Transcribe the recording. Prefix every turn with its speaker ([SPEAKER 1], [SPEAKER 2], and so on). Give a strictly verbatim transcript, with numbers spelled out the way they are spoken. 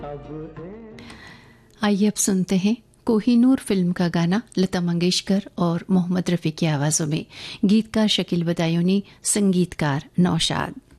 [SPEAKER 1] आइए अब सुनते हैं कोहिनूर फिल्म का गाना लता मंगेशकर और मोहम्मद रफ़ी की आवाज़ों में। गीतकार शकील बदायूनी, संगीतकार नौशाद।